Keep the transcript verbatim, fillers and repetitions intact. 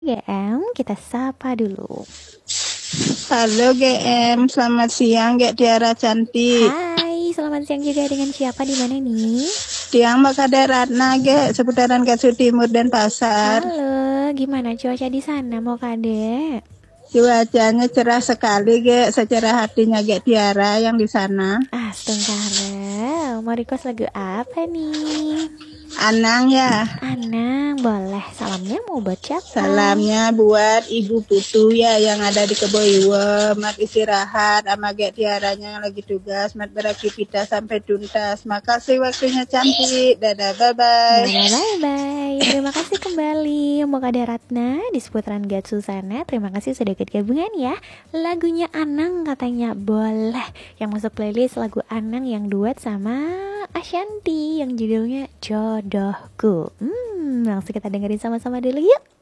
G M, kita sapa dulu. Halo G M, selamat siang Gek Tiara cantik. Hai, selamat siang juga. Dengan siapa di mana nih? Tiang Makade Ratna Gek, seputaran Katsu Timur dan Pasar. Halo, gimana cuaca di sana mau Kade? Cuacanya cerah sekali Gek, secerah hatinya Gek Tiara yang di sana. Astungkara, mau request lagu apa nih? Anang ya. Anang, boleh. Salamnya mau buat siapa? Salamnya buat Ibu Putu ya yang ada di Keboiwe. Mat istirahat sama Gek Tiaranya yang lagi tugas. Mat beraktivitas sampai tuntas. Makasih waktunya cantik. Dadah, bye-bye. Dadah, bye-bye. Terima kasih kembali Mokade Ratna di seputaran Gatsu sana. Terima kasih sudah ikut gabungan ya. Lagunya Anang katanya boleh. Yang masuk playlist lagu Anang yang duet sama Ashanti yang judulnya Jodohku. Hmm, langsung kita dengerin sama-sama dulu yuk.